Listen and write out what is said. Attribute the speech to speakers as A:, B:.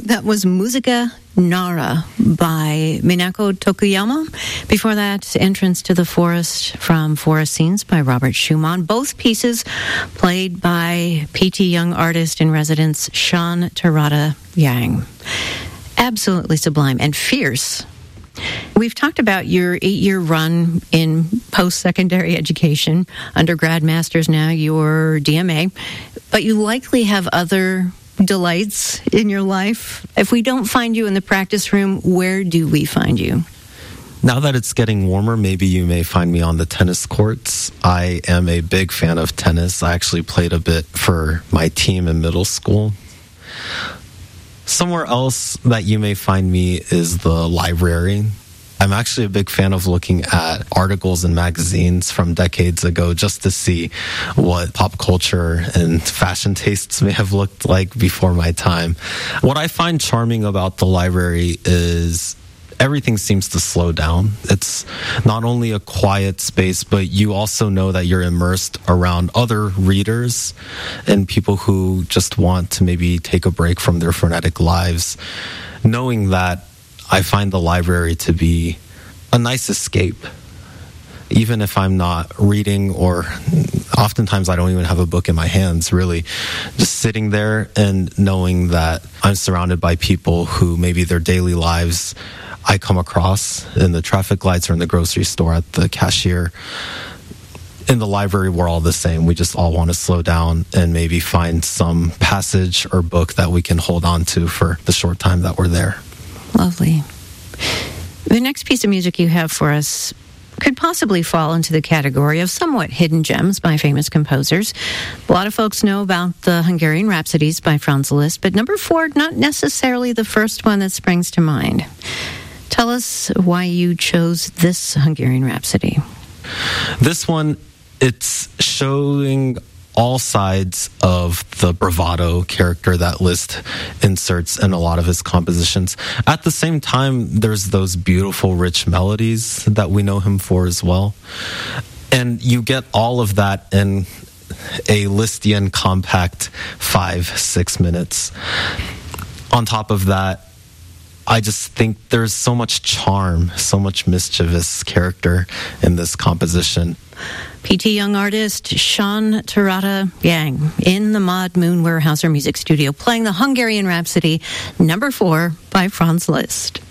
A: That was Musica Nara by Minako Tokuyama. Before that, Entrance to the Forest from Forest Scenes by Robert Schumann. Both pieces played by P.T. Young artist in residence Sean Terada Yang. Absolutely sublime and fierce. We've talked about your 8-year run in post-secondary education, undergrad, master's, now your DMA, but you likely have other delights in your life. If we don't find you in the practice room, where do we find you?
B: Now that it's getting warmer, maybe you may find me on the tennis courts. I am a big fan of tennis. I actually played a bit for my team in middle school. Somewhere else that you may find me is the library. I'm actually a big fan of looking at articles and magazines from decades ago just to see what pop culture and fashion tastes may have looked like before my time. What I find charming about the library is everything seems to slow down. It's not only a quiet space, but you also know that you're immersed around other readers and people who just want to maybe take a break from their frenetic lives. Knowing that, I find the library to be a nice escape. Even if I'm not reading, or oftentimes I don't even have a book in my hands, really. Just sitting there and knowing that I'm surrounded by people who maybe their daily lives I come across in the traffic lights or in the grocery store at the cashier. In the library, we're all the same. We just all want to slow down and maybe find some passage or book that we can hold on to for the short time that we're there.
A: Lovely. The next piece of music you have for us could possibly fall into the category of somewhat hidden gems by famous composers. A lot of folks know about the Hungarian Rhapsodies by Franz Liszt, but number 4, not necessarily the first one that springs to mind. Tell us why you chose this Hungarian Rhapsody.
B: This one, it's showing all sides of the bravado character that Liszt inserts in a lot of his compositions. At the same time, there's those beautiful, rich melodies that we know him for as well. And you get all of that in a Lisztian compact 5-6 minutes. On top of that, I just think there's so much charm, so much mischievous character in this composition.
A: P.T. Young artist Sean Terada Yang in the Maud Moon Weyerhaeuser Music Studio playing the Hungarian Rhapsody, number 4 by Franz Liszt.